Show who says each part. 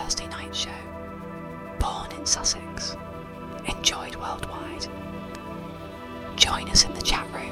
Speaker 1: Thursday night show. Born in Sussex, enjoyed worldwide. Join us in the chat room